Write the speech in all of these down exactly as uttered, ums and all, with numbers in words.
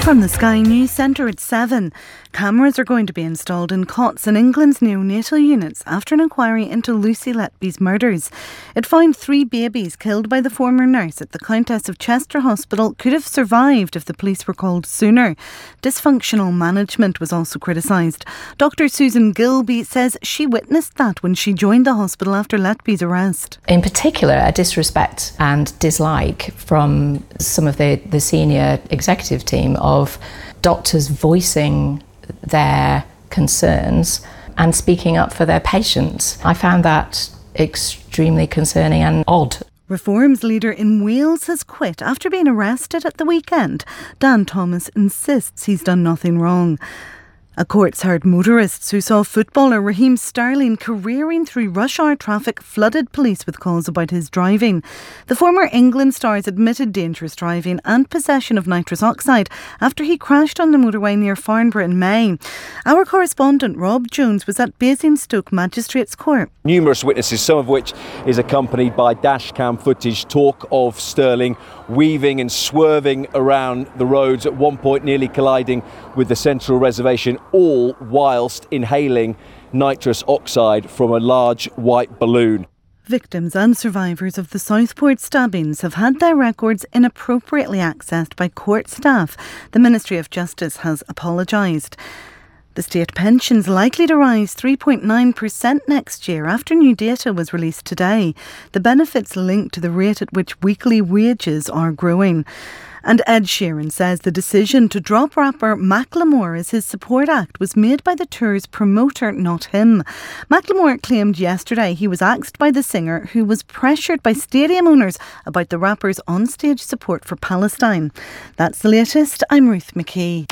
From the Sky News Centre at seven, cameras are going to be installed in cots in England's neonatal units after an inquiry into Lucy Letby's murders. It found three babies killed by the former nurse at the Countess of Chester Hospital could have survived if the police were called sooner. Dysfunctional management was also criticised. Doctor Susan Gilby says she witnessed that when she joined the hospital after Letby's arrest. In particular, a disrespect and dislike from some of the, the senior executive team of doctors voicing their concerns and speaking up for their patients. I found that extremely concerning and odd. Reform's leader in Wales has quit after being arrested at the weekend. Dan Thomas insists he's done nothing wrong. A court's heard motorists who saw footballer Raheem Sterling careering through rush hour traffic flooded police with calls about his driving. The former England star's admitted dangerous driving and possession of nitrous oxide after he crashed on the motorway near Farnborough in May. Our correspondent Rob Jones was at Basingstoke Magistrates Court. Numerous witnesses, some of which is accompanied by dashcam footage, talk of Sterling weaving and swerving around the roads, at one point nearly colliding with the Central Reservation, all whilst inhaling nitrous oxide from a large white balloon. Victims and survivors of the Southport stabbings have had their records inappropriately accessed by court staff. The Ministry of Justice has apologised. The state pension's likely to rise three point nine percent next year after new data was released today. The benefits linked to the rate at which weekly wages are growing. And Ed Sheeran says the decision to drop rapper Macklemore as his support act was made by the tour's promoter, not him. Macklemore claimed yesterday he was axed by the singer, who was pressured by stadium owners about the rapper's onstage support for Palestine. That's the latest. I'm Ruth McKee.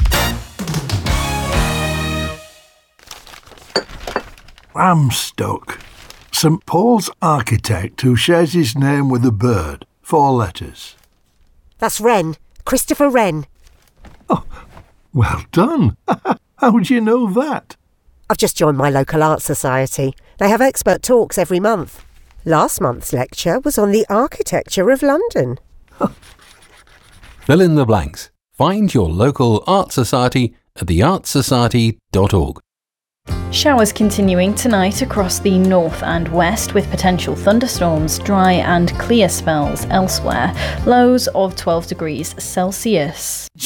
I'm stuck. St Paul's architect who shares his name with a bird. Four letters. That's Wren. Christopher Wren. Oh, well done. How do you know that? I've just joined my local art society. They have expert talks every month. Last month's lecture was on the architecture of London. Fill in the blanks. Find your local art society at the art society dot org. Showers continuing tonight across the north and west with potential thunderstorms, dry and clear spells elsewhere. Lows of twelve degrees Celsius.